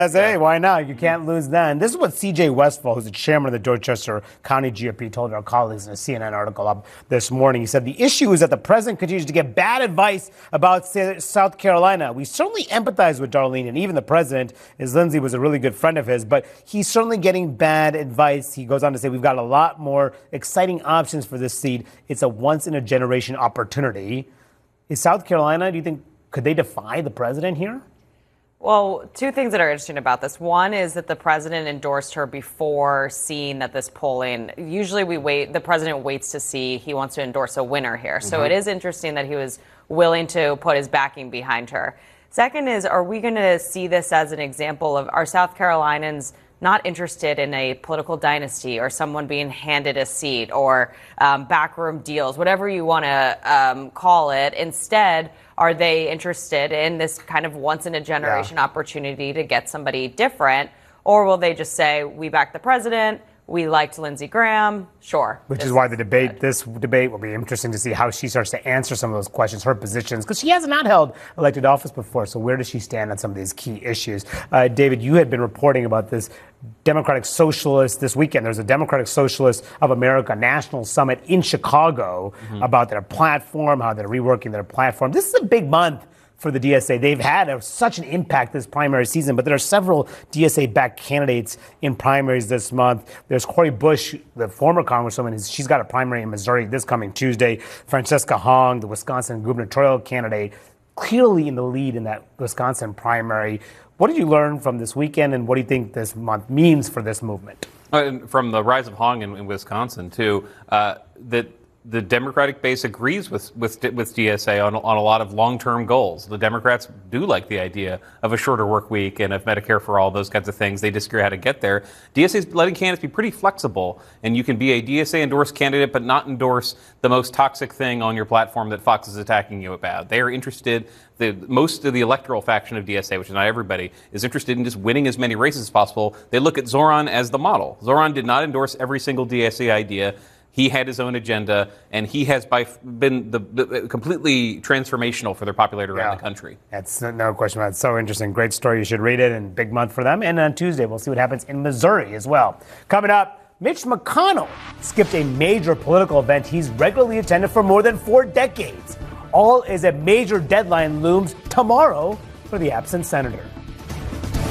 Hey, why not? You can't lose then. This is what C.J. Westfall, who's the chairman of the Dorchester County GOP, told our colleagues in a CNN article up this morning. He said the issue is that the president continues to get bad advice about South Carolina. We certainly empathize with Darlene, and even the president, as Lindsey was a really good friend of his, but he's certainly getting bad advice. He goes on to say we've got a lot more exciting options for this seat. It's a once-in-a-generation opportunity. Is South Carolina, do you think, could they defy the president here? Well, two things that are interesting about this. One is that the president endorsed her before seeing that this polling. Usually the president waits to see, he wants to endorse a winner here. So it is interesting that he was willing to put his backing behind her. Second is, are we going to see this as an example of our South Carolinians not interested in a political dynasty or someone being handed a seat or backroom deals, whatever you want to call it? Instead, are they interested in this kind of once-in-a-generation opportunity to get somebody different? Or will they just say, we back the president, we liked Lindsey Graham, sure. Which is why this debate will be interesting to see how she starts to answer some of those questions, her positions, because she has not held elected office before. So where does she stand on some of these key issues? David, you had been reporting about this Democratic Socialist this weekend. There's a Democratic Socialist of America National Summit in Chicago about their platform, how they're reworking their platform. This is a big month for the DSA. They've had such an impact this primary season, but there are several DSA-backed candidates in primaries this month. There's Cori Bush, the former congresswoman. She's got a primary in Missouri this coming Tuesday. Francesca Hong, the Wisconsin gubernatorial candidate, clearly in the lead in that Wisconsin primary. What did you learn from this weekend, and what do you think this month means for this movement? From the rise of Hong in Wisconsin, too, that the Democratic base agrees with DSA on a lot of long-term goals. The Democrats do like the idea of a shorter work week and of Medicare for all, those kinds of things. They disagree how to get there. DSA is letting candidates be pretty flexible, and you can be a DSA-endorsed candidate but not endorse the most toxic thing on your platform that Fox is attacking you about. They are interested, most of the electoral faction of DSA, which is not everybody, is interested in just winning as many races as possible. They look at Zoran as the model. Zoran did not endorse every single DSA idea. He had his own agenda, and he has been the completely transformational for their popularity around the country. That's no question about it. It's so interesting. Great story. You should read it, and big month for them. And on Tuesday, we'll see what happens in Missouri as well. Coming up, Mitch McConnell skipped a major political event he's regularly attended for more than 4 decades. All as a major deadline looms tomorrow for the absent senator.